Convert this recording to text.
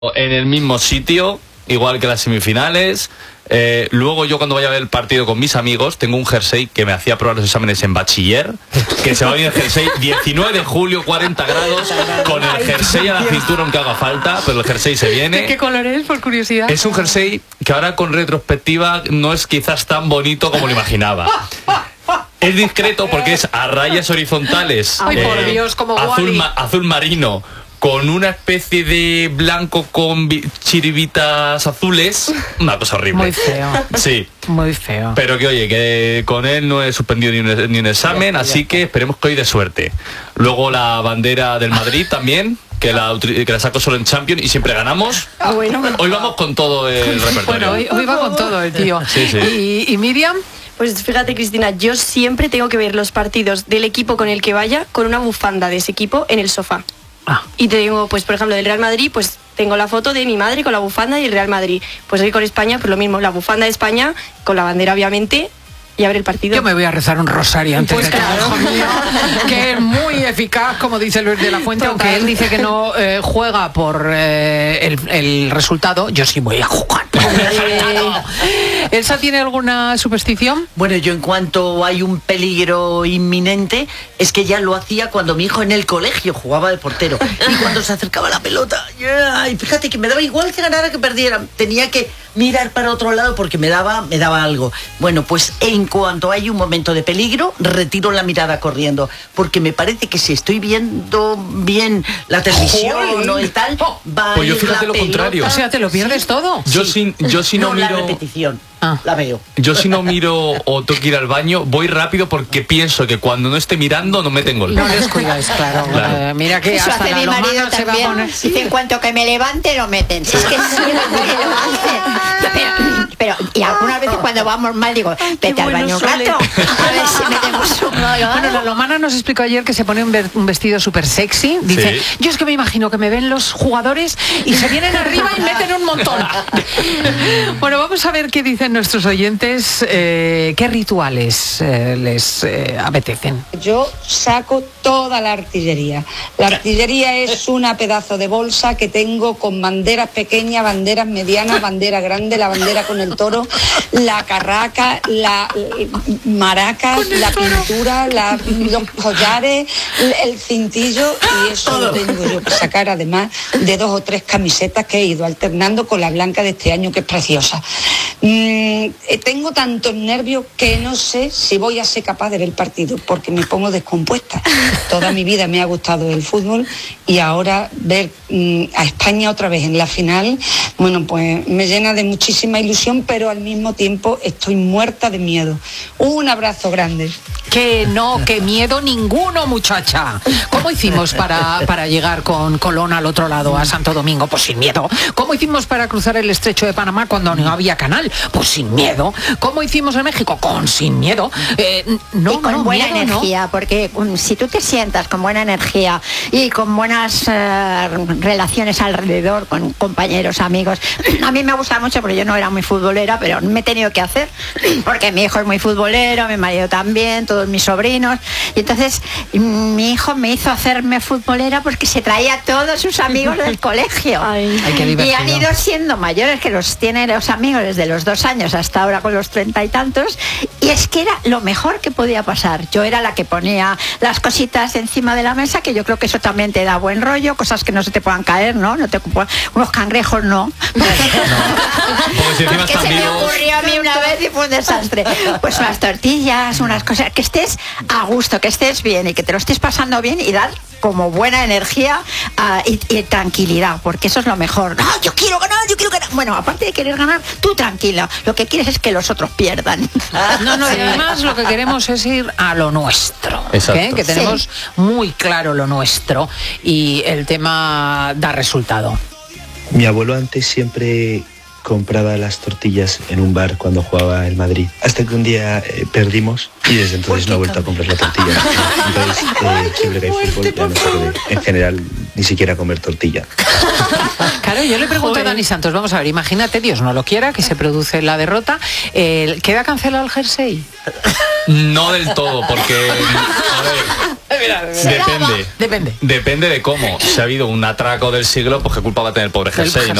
en el mismo sitio, igual que las semifinales. Luego yo cuando vaya a ver el partido con mis amigos tengo un jersey que me hacía probar los exámenes en bachiller, que se va a venir el jersey 19 de julio, 40 grados, con el jersey a la cintura aunque haga falta, pero el jersey se viene. ¿De qué color es, por curiosidad? Es un jersey que ahora con retrospectiva no es quizás tan bonito como lo imaginaba. Es discreto porque es a rayas horizontales. Ay, por Dios, como azul marino, con una especie de blanco con chiribitas azules. Una cosa horrible. Muy feo. Sí. Muy feo. Pero que oye, que con él no he suspendido ni un examen, así que esperemos que hoy de suerte. Luego la bandera del Madrid también, que la saco solo en Champions y siempre ganamos. Bueno. Hoy vamos con todo el repertorio. Bueno, hoy va con todo el tío. Sí, sí. ¿Y Miriam? Pues fíjate, Cristina, yo siempre tengo que ver los partidos del equipo con el que vaya con una bufanda de ese equipo en el sofá. Y te digo, pues por ejemplo, del Real Madrid, pues tengo la foto de mi madre con la bufanda y el Real Madrid. Pues hoy con España, pues lo mismo, la bufanda de España, con la bandera obviamente, y abre el partido. Yo me voy a rezar un rosario antes pues de claro. todo, hijo mío, que es muy eficaz, como dice Luis de la Fuente. Total. Aunque él dice que no juega por el resultado, yo sí voy a jugar por el resultado. ¿Elsa tiene alguna superstición? Bueno, yo en cuanto hay un peligro inminente, es que ya lo hacía cuando mi hijo en el colegio jugaba de portero. Y cuando se acercaba la pelota, y fíjate que me daba igual que ganara que perdiera. Tenía que mirar para otro lado porque me daba algo. Bueno, pues en cuanto hay un momento de peligro, retiro la mirada corriendo. Porque me parece que si estoy viendo bien la televisión o el tal, va pues a yo ir fíjate la lo pelota. contrario. O sea, te lo pierdes todo. Yo si no miro... la repetición. La veo. Yo si no miro o tengo que ir al baño, voy rápido porque pienso que cuando no esté mirando no meten gol. No les cuidáis, claro. Mira que eso hasta hace la mi marido lomana se va a también. poner... Dice, en cuanto que me levante lo meten. Si es que sí, lo hacen. Pero y algunas veces cuando vamos mal digo, vete al baño un rato, a ver si metemos un gol. Bueno, la Lomana nos explicó ayer que se pone un vestido súper sexy. Dice, sí. Yo es que me imagino que me ven los jugadores y se vienen arriba y meten un montón. Bueno, vamos a ver qué dicen nuestros oyentes, qué rituales les apetecen. Yo saco toda la artillería. La artillería es una pedazo de bolsa que tengo con banderas pequeñas, banderas medianas, bandera grande, la bandera con el toro, la carraca, la maraca, la pintura, los collares, el cintillo, y eso lo tengo yo que sacar, además de 2 o 3 camisetas que he ido alternando con la blanca de este año, que es preciosa. Tengo tantos nervios que no sé si voy a ser capaz de ver el partido, porque me pongo descompuesta. Toda mi vida me ha gustado el fútbol y ahora ver a España otra vez en la final, bueno, pues me llena de muchísima ilusión, pero al mismo tiempo estoy muerta de miedo. Un abrazo grande. Que no, que miedo ninguno, muchacha. ¿Cómo hicimos para llegar con Colón al otro lado, a Santo Domingo? Pues sin miedo. ¿Cómo hicimos para cruzar el estrecho de Panamá cuando no había canal? Pues sin miedo. ¿Cómo hicimos en México? Sin miedo. Y con buena energía, porque si tú te sientas con buena energía y con buenas relaciones alrededor, con compañeros, amigos. A mí me gusta mucho porque yo no era muy futbolera, pero me he tenido que hacer, porque mi hijo es muy futbolero, mi marido también, todos mis sobrinos, y entonces mi hijo me hizo hacerme futbolera porque se traía a todos sus amigos del colegio. Ay, qué divertido. Y han ido siendo mayores, que los tienen los amigos desde los 2 años hasta ahora con los 30 y tantos, y es que era lo mejor que podía pasar. Yo era la que ponía las cositas encima de la mesa, que yo creo que eso también te da buen rollo, cosas que no se te puedan caer, ¿no? Unos cangrejos no. Si porque se me ocurrió a mí una vez y fue un desastre. Pues unas tortillas, unas cosas, que estés a gusto, que estés bien y que te lo estés pasando bien, y dar como buena energía y tranquilidad, porque eso es lo mejor. No, yo quiero ganar. Bueno, aparte de querer ganar, tú tranquila, lo que quieres es que los otros pierdan. No, y además lo que queremos es ir a lo nuestro, que tenemos muy claro lo nuestro, y el tema da resultado. Mi abuelo antes siempre compraba las tortillas en un bar cuando jugaba el Madrid. Hasta que un día perdimos y desde entonces no he vuelto a comprar la tortilla. Entonces, siempre que hay fútbol ya no se puede, en general, ni siquiera comer tortilla. Claro, yo le pregunto a Dani Santos, vamos a ver, imagínate, Dios no lo quiera, que se produce la derrota, ¿queda cancelado el jersey? No del todo, porque a ver, depende de cómo. Si ha habido un atraco del siglo, pues qué culpa va a tener el pobre jersey, ¿no?